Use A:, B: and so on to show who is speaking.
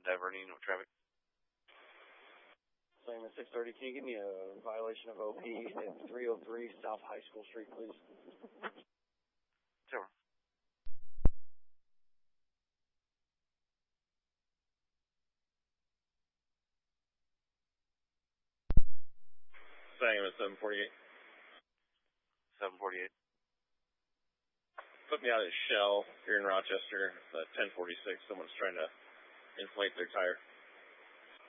A: Diverting with traffic.
B: Same at 630. Can you give me a violation of OP at 303 South High School Street, please?
A: Sure.
C: Same at 748.
A: 748.
C: Put me out at Shell here in Rochester, 1046. Someone's trying to inflate their tire.